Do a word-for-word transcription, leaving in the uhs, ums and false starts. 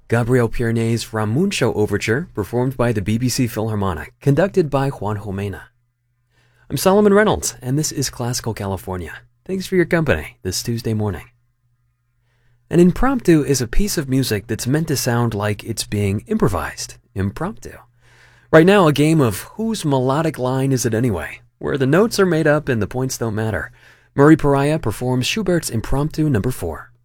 Gabriel Piernet's Ramuncio Overture, performed by the B B C Philharmonic, conducted by Juan Jomena. I'm Solomon Reynolds, and this is Classical California. Thanks for your company this Tuesday morning. An impromptu is a piece of music that's meant to sound like it's being improvised, impromptu. Right now, a game of whose melodic line is it anyway, where the notes are made up and the points don't matter. Murray Pariah performs Schubert's Impromptu number four.